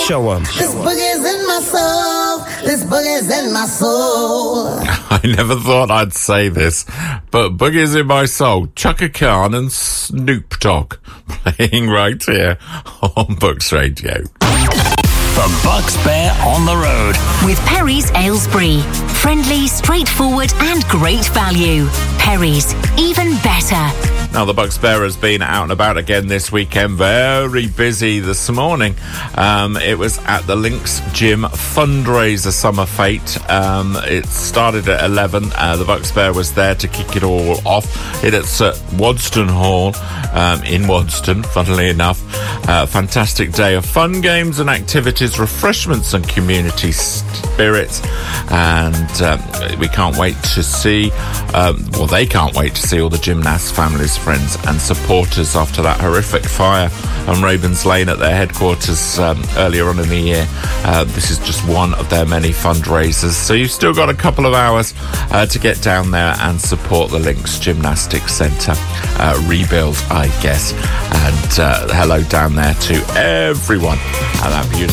Show 'em. This boogie's in my soul. This boogie's in my soul. I never thought I'd say this, but Boogie's in My Soul, Chaka Khan and Snoop Dogg playing right here on Bucks Radio. The Bucks Bear on the road. With Perry's Aylesbury. Friendly, straightforward and great value. Perry's, even better. Now, the Bucks Bear has been out and about again this weekend. Very busy this morning. It was at the Links Gym fundraiser summer fete. It started at 11. The Bucks Bear was there to kick it all off. It's at Wadston Hall in Wadston, funnily enough. Fantastic day of fun, games and activities, refreshments and community spirit. And we can't wait to see, they can't wait to see all the gymnasts, families, friends and supporters after that horrific fire on Ravens Lane at their headquarters earlier on in the year. This is just one of their many fundraisers, so you've still got a couple of hours to get down there and support the Links Gymnastics Centre rebuild, I guess. And hello down there to everyone at that beautiful